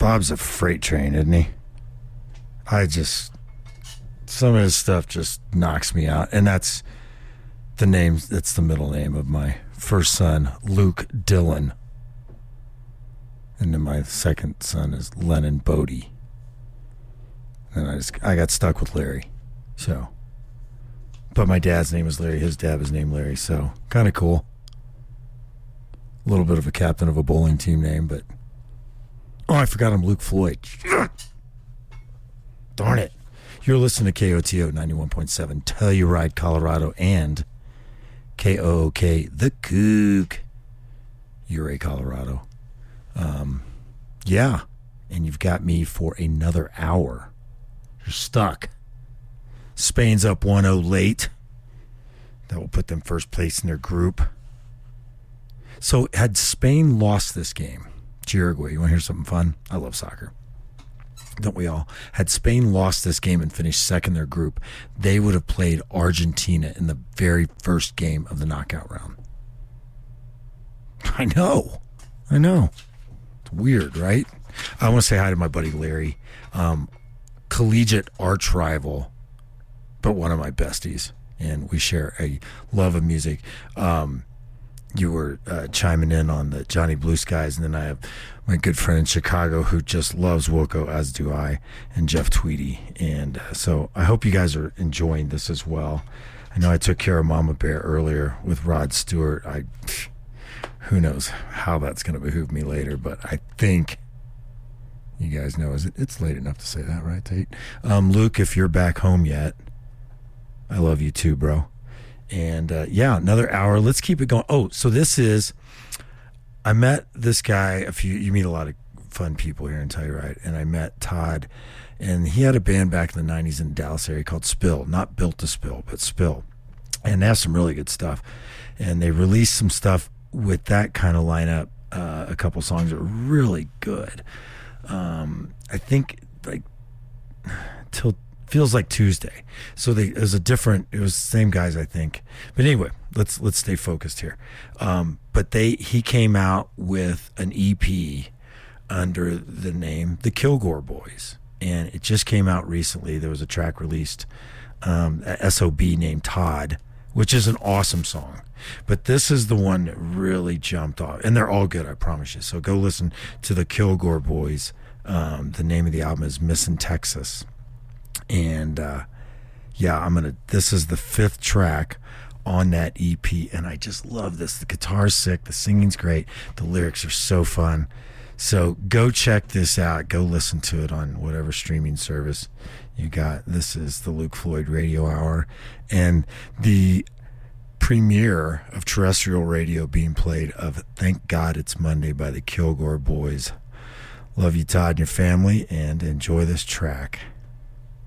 Bob's a freight train, isn't he? Some of his stuff just knocks me out. And that's the middle name of my first son, Luke Dillon. And then my second son is Lennon Bodie. And I got stuck with Larry. So, but my dad's name was Larry. His dad was named Larry. So kind of cool. A little bit of a captain of a bowling team name, but I forgot I'm Luke Floyd. Darn it. You're listening to KOTO 91.7 Telluride, Colorado, and KOOK, The Kook, Ouray, Colorado. Yeah, and you've got me for another hour. You're stuck. Spain's up 1-0 late. That will put them first place in their group. So had Spain lost this game to Uruguay, you want to hear something fun? I love soccer. Don't we all? Had Spain lost this game and finished second in their group, they would have played Argentina in the very first game of the knockout round. I know. It's weird, right? I want to say hi to my buddy Larry. Collegiate arch rival, but one of my besties. And we share a love of music. You were chiming in on the Johnny Blue Skies, and then I have my good friend in Chicago who just loves Wilco, as do I, and Jeff Tweedy. And so I hope you guys are enjoying this as well. I know I took care of Mama Bear earlier with Rod Stewart. Who knows how that's going to behoove me later, but I think you guys know it's late enough to say that, right, Tate? Luke, if you're back home yet, I love you too, bro. And another hour. Let's keep it going. Oh, so I met this guy you meet a lot of fun people here in Telluride, and I met Todd, and he had a band back in the 90s in the Dallas area called Spill, not Built to Spill, but Spill. And they have some really good stuff. And they released some stuff with that kind of lineup, a couple songs that were really good. I think till Feels Like Tuesday. So it was the same guys, I think. But anyway, let's stay focused here. But he came out with an EP under the name The Kilgore Boys. And it just came out recently. There was a track released, SOB named Todd, which is an awesome song. But this is the one that really jumped off. And they're all good, I promise you. So go listen to the Kilgore Boys. The name of the album is Missin' Texas. And this is the 5th track on that EP. And I just love this. The guitar's sick. The singing's great. The lyrics are so fun. So go check this out. Go listen to it on whatever streaming service you got. This is the Luke Floyd Radio Hour. And the premiere of terrestrial radio being played of Thank God It's Monday by the Kilgore Boys. Love you, Todd, and your family, and enjoy this track.